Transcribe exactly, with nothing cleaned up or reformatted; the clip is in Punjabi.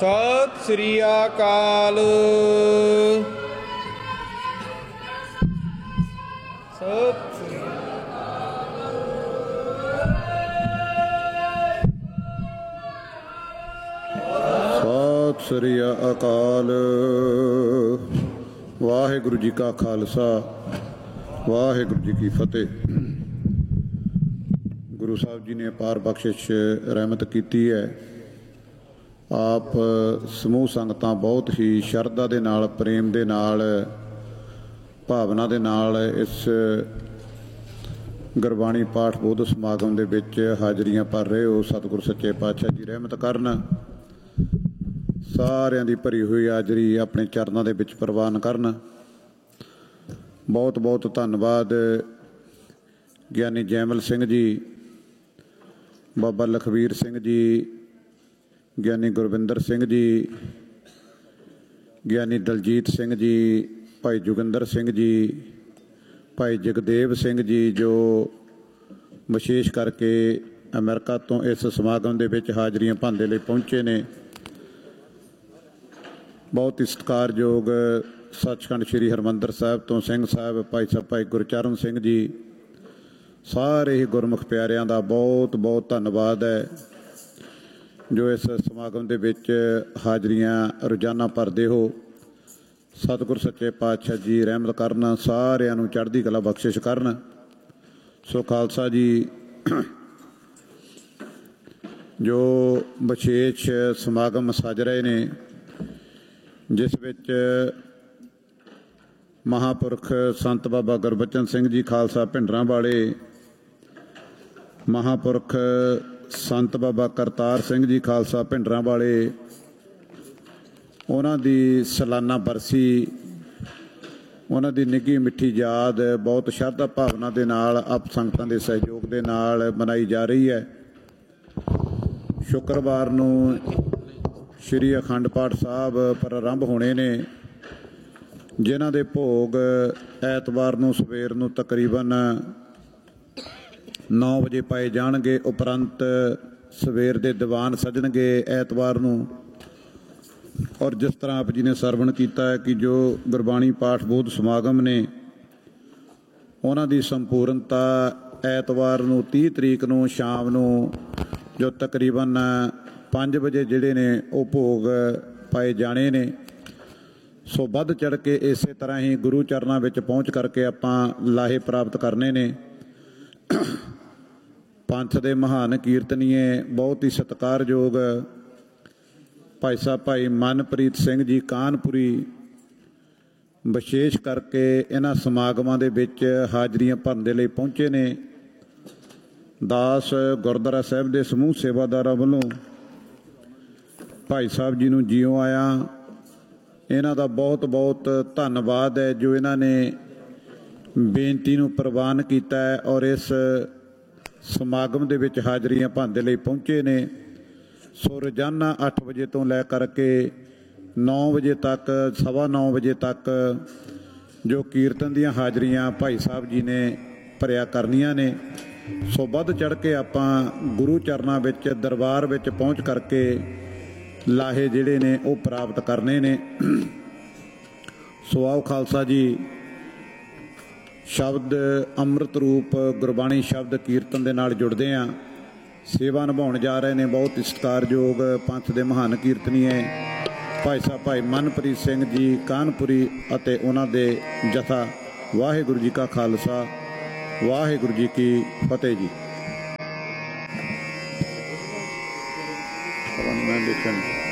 ਸਤਿ ਸ੍ਰੀ ਅਕਾਲ। ਸਤਿ ਸ੍ਰੀ ਸਤਿ ਸ੍ਰੀ ਅਕਾਲ। ਵਾਹਿਗੁਰੂ ਜੀ ਕਾ ਖਾਲਸਾ, ਵਾਹਿਗੁਰੂ ਜੀ ਕੀ ਫਤਿਹ। ਗੁਰੂ ਸਾਹਿਬ ਜੀ ਨੇ ਅਪਾਰ ਬਖਸ਼ਿਸ਼ ਰਹਿਮਤ ਕੀਤੀ ਹੈ। ਆਪ ਸਮੂਹ ਸੰਗਤਾਂ ਬਹੁਤ ਹੀ ਸ਼ਰਧਾ ਦੇ ਨਾਲ, ਪ੍ਰੇਮ ਦੇ ਨਾਲ, ਭਾਵਨਾ ਦੇ ਨਾਲ ਇਸ ਗੁਰਬਾਣੀ ਪਾਠ ਬੋਧ ਸਮਾਗਮ ਦੇ ਵਿੱਚ ਹਾਜ਼ਰੀਆਂ ਭਰ ਰਹੇ ਹੋ। ਸਤਿਗੁਰ ਸੱਚੇ ਪਾਤਸ਼ਾਹ ਜੀ ਰਹਿਮਤ ਕਰਨ, ਸਾਰਿਆਂ ਦੀ ਭਰੀ ਹੋਈ ਹਾਜ਼ਰੀ ਆਪਣੇ ਚਰਨਾਂ ਦੇ ਵਿੱਚ ਪ੍ਰਵਾਨ ਕਰਨ। ਬਹੁਤ ਬਹੁਤ ਧੰਨਵਾਦ ਗਿਆਨੀ ਜੈਮਲ ਸਿੰਘ ਜੀ, ਬਾਬਾ ਲਖਵੀਰ ਸਿੰਘ ਜੀ, ਗਿਆਨੀ ਗੁਰਵਿੰਦਰ ਸਿੰਘ ਜੀ, ਗਿਆਨੀ ਦਲਜੀਤ ਸਿੰਘ ਜੀ, ਭਾਈ ਜੋਗਿੰਦਰ ਸਿੰਘ ਜੀ, ਭਾਈ ਜਗਦੇਵ ਸਿੰਘ ਜੀ, ਜੋ ਵਿਸ਼ੇਸ਼ ਕਰਕੇ ਅਮਰੀਕਾ ਤੋਂ ਇਸ ਸਮਾਗਮ ਦੇ ਵਿੱਚ ਹਾਜ਼ਰੀਆਂ ਭਰਨੇ ਲਈ ਪਹੁੰਚੇ ਨੇ। ਬਹੁਤ ਹੀ ਸਤਿਕਾਰਯੋਗ ਸੱਚਖੰਡ ਸ੍ਰੀ ਹਰਿਮੰਦਰ ਸਾਹਿਬ ਤੋਂ ਸਿੰਘ ਸਾਹਿਬ ਭਾਈ ਸਾਹਿਬ ਭਾਈ ਗੁਰਚਰਨ ਸਿੰਘ ਜੀ, ਸਾਰੇ ਹੀ ਗੁਰਮੁਖ ਪਿਆਰਿਆਂ ਦਾ ਬਹੁਤ ਬਹੁਤ ਧੰਨਵਾਦ ਹੈ ਜੋ ਇਸ ਸਮਾਗਮ ਦੇ ਵਿੱਚ ਹਾਜ਼ਰੀਆਂ ਰੋਜ਼ਾਨਾ ਭਰਦੇ ਹੋ। ਸਤਿਗੁਰ ਸੱਚੇ ਪਾਤਸ਼ਾਹ ਜੀ ਰਹਿਮਤ ਕਰਨ, ਸਾਰਿਆਂ ਨੂੰ ਚੜ੍ਹਦੀ ਕਲਾ ਬਖਸ਼ਿਸ਼ ਕਰਨ। ਸੋ ਖਾਲਸਾ ਜੀ, ਜੋ ਵਿਸ਼ੇਸ਼ ਸਮਾਗਮ ਸੱਜ ਰਹੇ ਨੇ, ਜਿਸ ਵਿੱਚ ਮਹਾਂਪੁਰਖ ਸੰਤ ਬਾਬਾ ਗੁਰਬਚਨ ਸਿੰਘ ਜੀ ਖਾਲਸਾ ਭਿੰਡਰਾਂ ਵਾਲੇ, ਮਹਾਂਪੁਰਖ ਸੰਤ ਬਾਬਾ ਕਰਤਾਰ ਸਿੰਘ ਜੀ ਖਾਲਸਾ ਭਿੰਡਰਾਂ ਵਾਲੇ, ਉਹਨਾਂ ਦੀ ਸਾਲਾਨਾ ਬਰਸੀ, ਉਹਨਾਂ ਦੀ ਨਿੱਘੀ ਮਿੱਠੀ ਯਾਦ ਬਹੁਤ ਸ਼ਰਧਾ ਭਾਵਨਾ ਦੇ ਨਾਲ ਆਪ ਸੰਗਤਾਂ ਦੇ ਸਹਿਯੋਗ ਦੇ ਨਾਲ ਮਨਾਈ ਜਾ ਰਹੀ ਹੈ। ਸ਼ੁੱਕਰਵਾਰ ਨੂੰ ਸ਼੍ਰੀ ਅਖੰਡ ਪਾਠ ਸਾਹਿਬ ਪ੍ਰਾਰੰਭ ਹੋਣੇ ਨੇ, ਜਿਨ੍ਹਾਂ ਦੇ ਭੋਗ ਐਤਵਾਰ ਨੂੰ ਸਵੇਰ ਨੂੰ ਤਕਰੀਬਨ ਨੌ ਵਜੇ ਪਾਏ ਜਾਣਗੇ। ਉਪਰੰਤ ਸਵੇਰ ਦੇ ਦੀਵਾਨ ਸਜਣਗੇ ਐਤਵਾਰ ਨੂੰ। ਔਰ ਜਿਸ ਤਰ੍ਹਾਂ ਆਪ ਜੀ ਨੇ ਸਰਵਣ ਕੀਤਾ ਹੈ ਕਿ ਜੋ ਗੁਰਬਾਣੀ ਪਾਠ ਬੋਧ ਸਮਾਗਮ ਨੇ, ਉਹਨਾਂ ਦੀ ਸੰਪੂਰਨਤਾ ਐਤਵਾਰ ਨੂੰ ਤੀਹ ਤਰੀਕ ਨੂੰ ਸ਼ਾਮ ਨੂੰ ਜੋ ਤਕਰੀਬਨ ਪੰਜ ਵਜੇ ਜਿਹੜੇ ਨੇ ਉਹ ਭੋਗ ਪਾਏ ਜਾਣੇ ਨੇ। ਸੋ ਵੱਧ ਚੜ੍ਹ ਕੇ ਇਸੇ ਤਰ੍ਹਾਂ ਹੀ ਗੁਰੂ ਚਰਨਾਂ ਵਿੱਚ ਪਹੁੰਚ ਕਰਕੇ ਆਪਾਂ ਲਾਹੇ ਪ੍ਰਾਪਤ ਕਰਨੇ ਨੇ। ਪੰਥ ਦੇ ਮਹਾਨ ਕੀਰਤਨੀਏ, ਬਹੁਤ ਹੀ ਸਤਿਕਾਰਯੋਗ ਭਾਈ ਸਾਹਿਬ ਭਾਈ ਮਨਪ੍ਰੀਤ ਸਿੰਘ ਜੀ ਕਾਨਪੁਰੀ, ਵਿਸ਼ੇਸ਼ ਕਰਕੇ ਇਹਨਾਂ ਸਮਾਗਮਾਂ ਦੇ ਵਿੱਚ ਹਾਜ਼ਰੀਆਂ ਭਰਨ ਦੇ ਲਈ ਪਹੁੰਚੇ ਨੇ। ਦਾਸ ਗੁਰਦੁਆਰਾ ਸਾਹਿਬ ਦੇ ਸਮੂਹ ਸੇਵਾਦਾਰਾਂ ਵੱਲੋਂ ਭਾਈ ਸਾਹਿਬ ਜੀ ਨੂੰ ਜਿਉਂ ਆਇਆ, ਇਹਨਾਂ ਦਾ ਬਹੁਤ ਬਹੁਤ ਧੰਨਵਾਦ ਹੈ ਜੋ ਇਹਨਾਂ ਨੇ ਬੇਨਤੀ ਨੂੰ ਪ੍ਰਵਾਨ ਕੀਤਾ ਹੈ ਔਰ ਇਸ ਸਮਾਗਮ ਦੇ ਵਿੱਚ ਹਾਜ਼ਰੀਆਂ ਭਰਨ ਦੇ ਲਈ ਪਹੁੰਚੇ ਨੇ। ਸੋ ਰੋਜ਼ਾਨਾ ਅੱਠ ਵਜੇ ਤੋਂ ਲੈ ਕਰਕੇ ਨੌ ਵਜੇ ਤੱਕ, ਸਵਾ ਨੌ ਵਜੇ ਤੱਕ ਜੋ ਕੀਰਤਨ ਦੀਆਂ ਹਾਜ਼ਰੀਆਂ ਭਾਈ ਸਾਹਿਬ ਜੀ ਨੇ ਭਰਿਆ ਕਰਨੀਆਂ ਨੇ। ਸੋ ਵੱਧ ਚੜ੍ਹ ਕੇ ਆਪਾਂ ਗੁਰੂ ਚਰਨਾਂ ਵਿੱਚ, ਦਰਬਾਰ ਵਿੱਚ ਪਹੁੰਚ ਕਰਕੇ ਲਾਹੇ ਜਿਹੜੇ ਨੇ ਉਹ ਪ੍ਰਾਪਤ ਕਰਨੇ ਨੇ। ਸੋ ਆਓ ਖਾਲਸਾ ਜੀ, ਸ਼ਬਦ ਅੰਮ੍ਰਿਤ ਰੂਪ ਗੁਰਬਾਣੀ ਸ਼ਬਦ ਕੀਰਤਨ ਦੇ ਨਾਲ ਜੁੜਦੇ ਹਾਂ। ਸੇਵਾ ਨਿਭਾਉਣ ਜਾ ਰਹੇ ਨੇ ਬਹੁਤ ਹੀ ਸਤਿਕਾਰਯੋਗ ਪੰਥ ਦੇ ਮਹਾਨ ਕੀਰਤਨੀਏ ਭਾਈ ਸਾਹਿਬ ਭਾਈ ਮਨਪ੍ਰੀਤ ਸਿੰਘ ਜੀ ਕਾਨਪੁਰੀ ਅਤੇ ਉਹਨਾਂ ਦੇ ਜਥਾ। ਵਾਹਿਗੁਰੂ ਜੀ ਕਾ ਖਾਲਸਾ, ਵਾਹਿਗੁਰੂ ਜੀ ਕੀ ਫਤਿਹ ਜੀ। ਮੈਂ ਲਿਖਣ